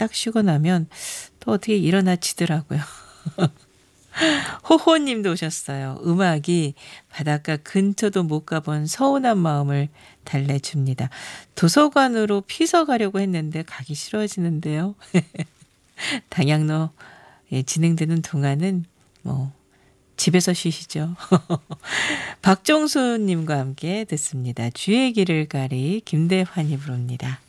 딱 쉬고 나면 또 어떻게 일어나지더라고요. 호호님도 오셨어요. 음악이 바닷가 근처도 못 가본 서운한 마음을 달래줍니다. 도서관으로 피서 가려고 했는데 가기 싫어지는데요. 당양로 진행되는 동안은 뭐 집에서 쉬시죠. 박정수님과 함께 듣습니다. 주의 길을 가리 김대환이 부릅니다.